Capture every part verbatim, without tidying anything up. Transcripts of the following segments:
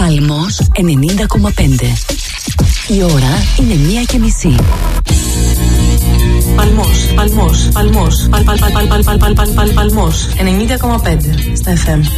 Παλμός ενενήντα κόμμα πέντε. Η ώρα είναι μία και μισή. Παλμός, Παλμός, Παλμός, Παλ, Παλ, Παλ, Παλ, Παλ, Παλ, Παλ, Παλ, Παλ, Παλμός ενενήντα κόμμα πέντε στα εφ εμ.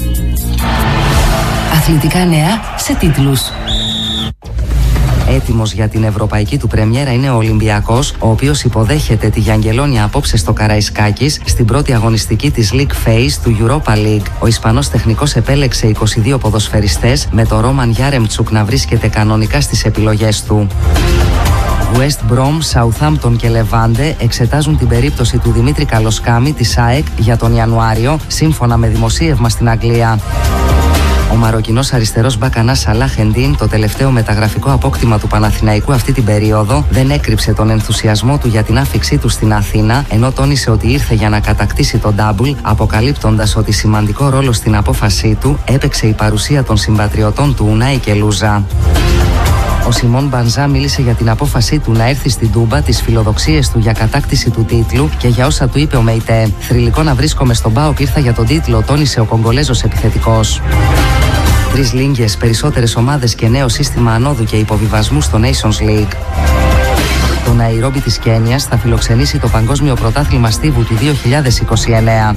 Αθλητικά νέα σε τίτλους. Έτοιμος για την ευρωπαϊκή του πρεμιέρα είναι ο Ολυμπιακός, ο οποίος υποδέχεται τη Γιαγγελόνια απόψε στο Καραϊσκάκης στην πρώτη αγωνιστική της League Phase του Europa League. Ο Ισπανός τεχνικός επέλεξε είκοσι δύο ποδοσφαιριστές, με το Ρόμαν Γιάρεμτσουκ να βρίσκεται κανονικά στις επιλογές του. West Brom, Southampton και Levante εξετάζουν την περίπτωση του Δημήτρη Καλοσκάμη της ΑΕΚ για τον Ιανουάριο, σύμφωνα με δημοσίευμα στην Αγγλία. Ο Μαροκινός αριστερός μπακ Σαλάχ Εντίν, το τελευταίο μεταγραφικό απόκτημα του Παναθηναϊκού αυτή την περίοδο, δεν έκρυψε τον ενθουσιασμό του για την άφιξή του στην Αθήνα, ενώ τόνισε ότι ήρθε για να κατακτήσει τον double, αποκαλύπτοντας ότι σημαντικό ρόλο στην απόφασή του έπαιξε η παρουσία των συμπατριωτών του Ουνάι και Λούζα. Ο Σιμών Μπανζά μίλησε για την απόφασή του να έρθει στην Τούμπα, τις φιλοδοξίες του για κατάκτηση του τίτλου και για όσα του είπε ο Μεϊτέ. «Θρυλικό να βρίσκομαι στον ΠΑΟΚ, ήρθα για τον τίτλο», τόνισε ο Κογκολέζος επιθετικός. Τρεις λίγκες, περισσότερες ομάδες και νέο σύστημα ανόδου και υποβιβασμού στο Nations League. Το Ναϊρόμπι της Κένιας θα φιλοξενήσει το Παγκόσμιο Πρωτάθλημα Στίβου του δύο χιλιάδες είκοσι εννέα.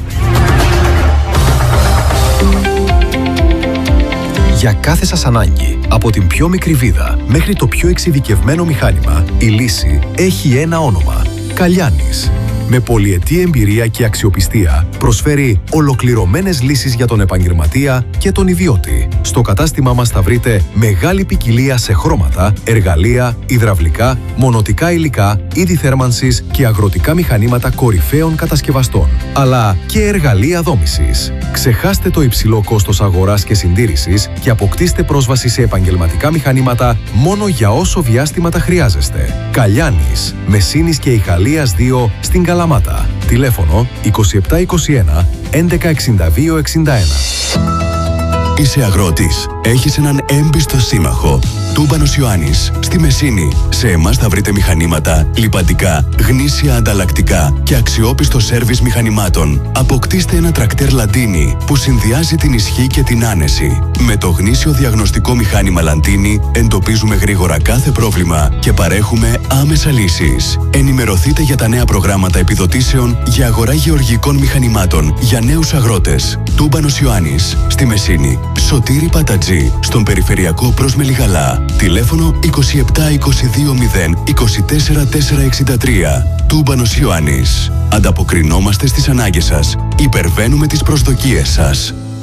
Για κάθε σας ανάγκη, από την πιο μικρή βίδα μέχρι το πιο εξειδικευμένο μηχάνημα, η λύση έχει ένα όνομα: Καλιάνης. Με πολυετή εμπειρία και αξιοπιστία, προσφέρει ολοκληρωμένες λύσεις για τον επαγγελματία και τον ιδιώτη. Στο κατάστημά μας θα βρείτε μεγάλη ποικιλία σε χρώματα, εργαλεία, υδραυλικά, μονοτικά υλικά, είδη θέρμανσης και αγροτικά μηχανήματα κορυφαίων κατασκευαστών, αλλά και εργαλεία δόμησης. Ξεχάστε το υψηλό κόστος αγοράς και συντήρησης και αποκτήστε πρόσβαση σε επαγγελματικά μηχανήματα μόνο για όσο διάστημα τα χρειάζεστε. Καλιάνης, Μεσίνης και Ιχαλίας δύο στην Καλαμάτα. Τηλέφωνο είκοσι επτά είκοσι ένα έντεκα εξήντα δύο εξήντα ένα. Είσαι αγρότης. Έχεις έναν έμπιστο σύμμαχο. Τούμπανος Ιωάννης. Στη Μεσίνη. Σε εμάς θα βρείτε μηχανήματα, λιπαντικά, γνήσια ανταλλακτικά και αξιόπιστο σέρβις μηχανημάτων. Αποκτήστε ένα τρακτέρ Λαντίνι που συνδυάζει την ισχύ και την άνεση. Με το γνήσιο διαγνωστικό μηχάνημα Λαντίνι εντοπίζουμε γρήγορα κάθε πρόβλημα και παρέχουμε άμεσα λύσεις. Ενημερωθείτε για τα νέα προγράμματα επιδοτήσεων για αγορά γεωργικών μηχανημάτων για νέους αγρότες. Τούμπανος Ιωάννης. Στη Μεσίνη. Σωτήρη Πατατζή. Στον περιφερειακό προς Μελιγαλά. Τηλέφωνο είκοσι επτά είκοσι δύο μηδέν είκοσι τέσσερα τετρακόσια εξήντα τρία. Τούμπανος Ιωάννης. Ανταποκρινόμαστε στις ανάγκες σας. Υπερβαίνουμε τις προσδοκίες σας.